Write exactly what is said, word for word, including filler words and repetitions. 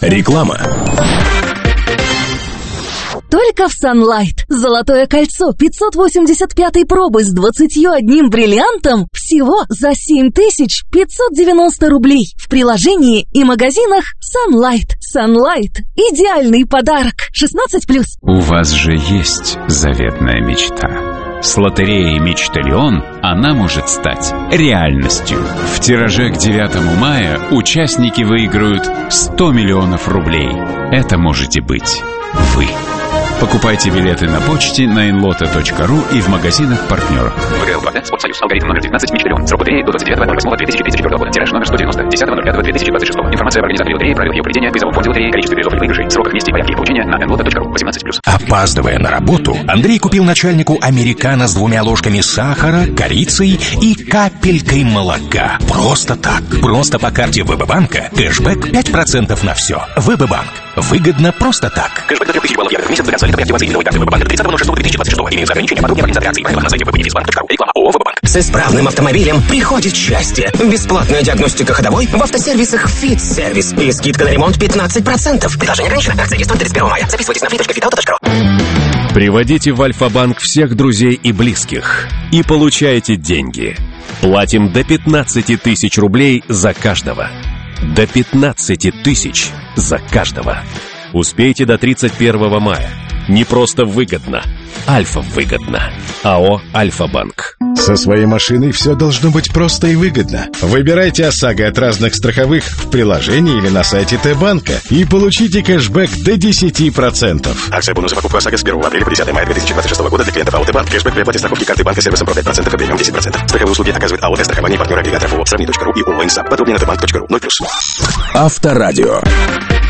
Реклама. Только в Sunlight. Золотое кольцо пятьсот восемьдесят пятой пробы с двадцатью одним бриллиантом всего за семь тысяч пятьсот девяносто рублей. В приложении и магазинах Sunlight. Sunlight – идеальный подарок. шестнадцать плюс. У вас же есть заветная мечта. С лотереей «Мечталион» она может стать реальностью. В тираже к девятому мая участники выиграют сто миллионов рублей. Это можете быть вы. Покупайте билеты на почте на инлота точка ру и в магазинах партнеров. ВГЛ-два, Спортсоюз, алгоритм номер девятнадцать, Мечталион. Срок лотереи до двадцать девятого ноль восьмого две тысячи тридцать четвёртого года. Тираж номер сто девяносто, десятого ноль пятого две тысячи двадцать шестого. Информация об организаторе лотереи, правилах ее проведения, призовом фонде лотереи, количестве призов и выигрышей, сроках, месте и порядке их получения на инлота точка ру. восемнадцать плюс. Опаздывая на работу, Андрей купил начальнику американо с двумя ложками сахара, корицей и капелькой молока. Просто так. Просто по карте ВБ-банка. Кэшбэк пять процентов на все. ВБ-банк. Выгодно просто так. Кэшбэк до трех тысяч баллов в месяц до конца лета при активации новой карты ВБ-банка до тридцатого ноль шестого две тысячи двадцать шестого. Имеются ограничения. Подробнее в организации. Правила на сайте вэ бэ дефис банк точка ру. Реклама ООО «ВБ-банк». С исправным автомобилем приходит счастье. Бесплатная диагностика ходовой в автосервисах «Фит-сервис». И скидка на ремонт пятнадцать процентов. Предложение ограничено. Акция действует тридцать первого мая. Записывайтесь на фит точка фитауто точка ру. Приводите в Альфа-банк всех друзей и близких и получайте деньги. Платим до пятнадцати тысяч рублей за каждого. До пятнадцати тысяч за каждого. Успейте до тридцать первого мая. Не просто выгодно. Альфа выгодно. АО «Альфа-банк». Со своей машиной все должно быть просто и выгодно. Выбирайте ОСАГО от разных страховых в приложении или на сайте Т-банка и получите кэшбэк до десяти процентов. Акция бонуса покупка ОСАГО с первого апреля по десятого мая две тысячи двадцать шестого года для клиентов АО «Т-банк». Кэшбэк при оплате страховки карты банка сервисом про пять процентов и премиум десять процентов. Страховые услуги оказывает АО «Т-страхование» партнер агрегаторов ООО «Сравни точка ру» и ООО «Инсап». Подробнее на Т-банк точка ру. ноль плюс. Авторадио.